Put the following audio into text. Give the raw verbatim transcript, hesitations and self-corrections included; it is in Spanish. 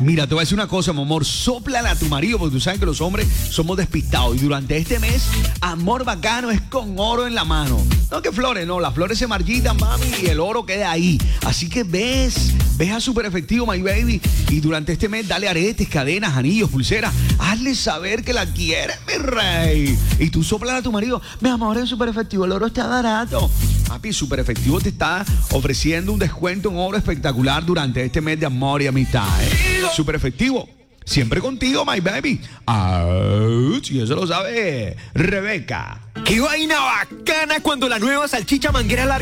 Mira, te voy a decir una cosa, mi amor. Sóplale a tu marido, porque tú sabes que los hombres somos despistados. Y durante este mes, amor bacano es con oro en la mano. No que flores, no. Las flores se marchitan, mami, y el oro queda ahí. Así que ves, ves a Super Efectivo, my baby. Y durante este mes, dale aretes, cadenas, anillos, pulseras. Hazle saber que la quieres, mi rey. Y tú sóplale a tu marido. Mi amor, es Super Efectivo, el oro está barato. Papi, Super Efectivo te está ofreciendo un descuento en oro espectacular durante este mes de amor y amistad, ¿eh? Super Efectivo, siempre contigo, my baby. Ouch, y eso lo sabe Rebeca. ¡Qué vaina bacana cuando la nueva salchicha manguera larga